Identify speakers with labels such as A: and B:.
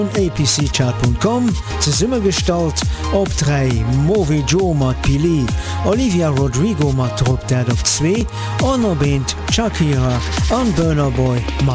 A: apcchat.com ze Summe stalt op 3 Movi Joe mat Pili, Olivia Rodrigo mat Drop Dead of 2, Honorband Shakira an Burna Boy mat